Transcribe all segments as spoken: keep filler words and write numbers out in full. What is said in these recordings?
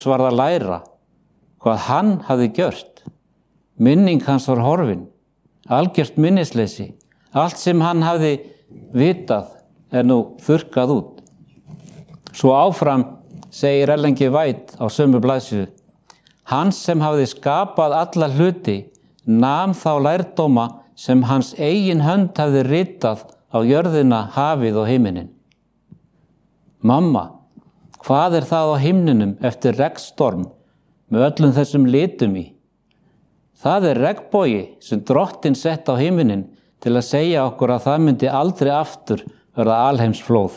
varð að læra hvað hann hafði gjört. Minning hans var horfin, algjört minnisleysi. Allt sem hann hafði vitað er nú þurrkað út. Svo áfram segir Ellen G. White á sömu blaðsíðu: Hann sem hafði skapað alla hluti nam þá lærdóma sem hans eigin hönd hafði ritað á jörðina, hafið og himinin. Mamma, hvað er það á himninum eftir regnstorm með öllum þessum litum í? Það er regnbogi sem Drottinn sett á himinin til að segja okkur að það myndi aldrei aftur verða alheimsflóð.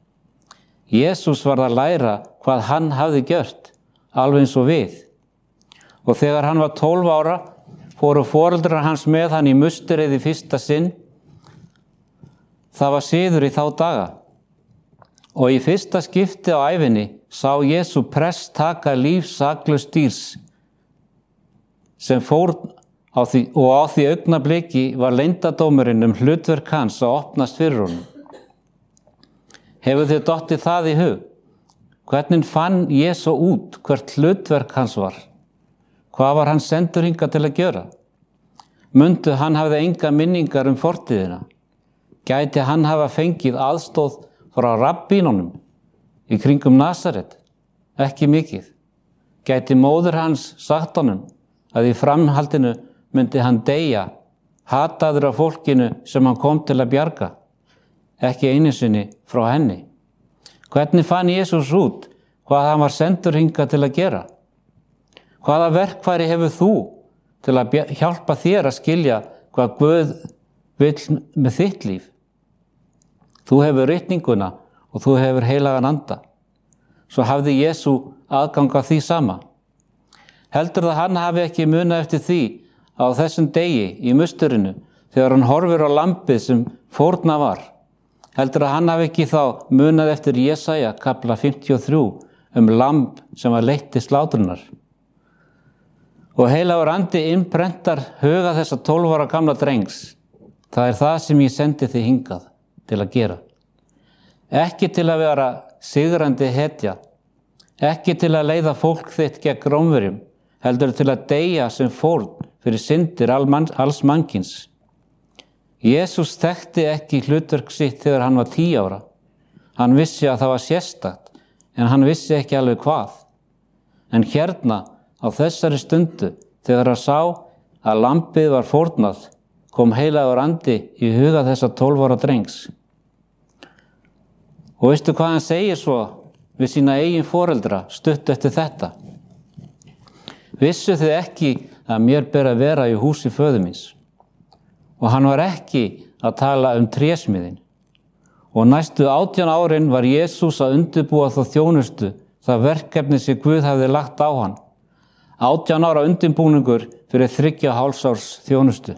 Jesús varð að læra hvað hann hafði gjört, alveg eins og við. Og þegar hann var tólf ára, fóru foreldrar hans með hann í mustereið í fyrsta sinn. Það var siður í þá daga. Og í fyrsta skipti á ævinni sá Jesú prest taka líf saklaus dýrs sem fór á því, og á því augnabliki var leyndardómurinn um hlutverk hans að opnast fyrir honum. Hefur þér dottið það í hug? Hvernig fann Jesú út hvert hlutverk hans var? Hvað var hann sendur hingað til að gera? Mundu hann hafði enga minningar um fortíðina. Gæti hann hafa fengið aðstóð frá rabbínunum í kringum Nasaret? Ekki mikið. Gæti móðir hans sagt honum að í framhaldinu myndi hann deyja, hataður af fólkinu sem hann kom til að bjarga? Ekki einu sinni frá henni. Hvernig fann Jesús út hvað hann var sendur hingað til að gera? Hvaða verkfæri hefur þú til að hjálpa þér að skilja hvað Guð vill með þitt líf? Þú hefur ritninguna og þú hefur heilagan anda. Svo hafði Jesú aðgang að því sama. Heldur það hann hafi ekki munað eftir því á þessum degi í musturinu þegar hann horfir á lambið sem fórna var? Heldur að hann hafi ekki þá munað eftir Jesaja kapla fimmtíu og þrjú um lamb sem var leitt til slátrunar? Og heilagur andi innprentar huga þessa tólf ára gamla drengs. Það er það sem ég sendi þig hingað til að gera. Ekki til að vera sigrandi hetja, ekki til að leiða fólk þitt gegn Rómverjum, heldur til að deyja sem fórn fyrir syndir alls mannkins. Jesús þekkti ekki hlutverk sitt þegar hann var tíu ára. Hann vissi að það var sérstakt, en hann vissi ekki alveg hvað. En hérna, á þessari stundu, þegar hann sá að lambið var fórnað, kom heilagur andi í huga þessa tólf ára drengs. Og veistu hvað hann segir svo við sína eigin foreldra stutt eftir þetta? Vissu þið ekki að mér ber að vera í húsi föður míns? Og hann var ekki að tala um trésmiðin. Og næstu átján árin var Jesús að undirbúa þá þjónustu, það verkefni sem Guð hafði lagt á hann. Átján ára undirbúningur fyrir þriggja hálfsárs þjónustu.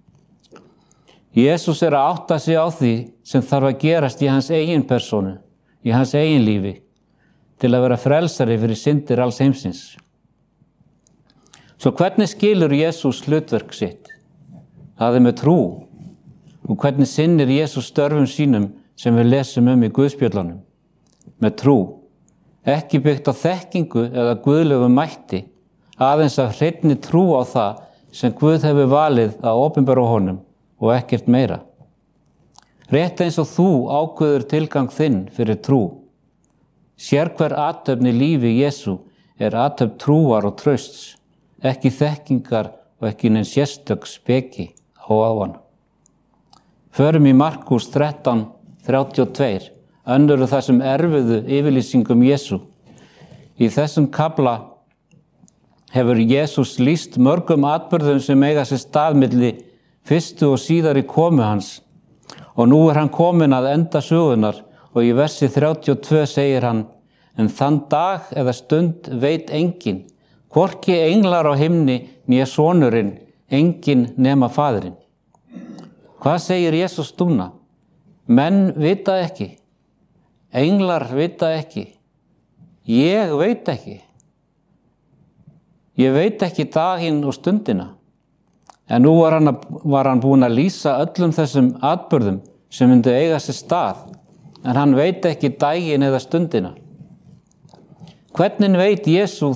Jesús er að átta sig á því sem þarf að gerast í hans eigin persónu, í hans eigin lífi, til að vera frelsari fyrir syndir alls heimsins. Svo hvernig skilur Jesús hlutverk sitt? Það er með trú. Og hvernig sinnir Jesús störfum sínum sem við lesum um í Guðspjöllunum? Með trú. Ekki byggt á þekkingu eða guðlegum mætti, aðeins af hreinni trú á það sem Guð hefur valið að opinbera honum og ekkert meira. Rétt eins og þú ákveður tilgang þinn fyrir trú. Sérhver athöfn í lífi Jesú er athöfn trúar og trausts, ekki þekkingar og ekki neins sérstök speki á áan. Förum í Markús þrettán þrjátíu og tvö, önnur þessum erfiðu yfirlýsingum Jesú. Í þessum kafla hefur Jesús lýst mörgum atburðum sem eiga sér stað milli fyrstu og síðari komu hans. Og nú er hann kominn að enda sögunar og í versi þrjátíu og tvö segir hann: En þann dag eða stund veit enginn, hvorki englar á himni né sonurinn, enginn nema faðirinn. Hvað segir Jesús núna? Menn vita ekki. Englar vita ekki. Ég veit ekki. Ég veit ekki daginn og stundina. En nú var hann, var hann búinn að lýsa öllum þessum atburðum sem myndu eiga sér stað, en hann veit ekki daginn eða stundina. Hvernig veit Jesú